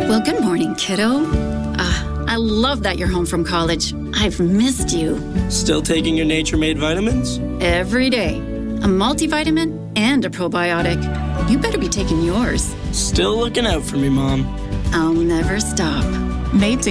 Well, good morning, kiddo. I love that you're home from college. I've missed you. Still taking your Nature Made vitamins? Every day. A multivitamin and a probiotic. You better be taking yours. Still looking out for me, Mom. I'll never stop. Made to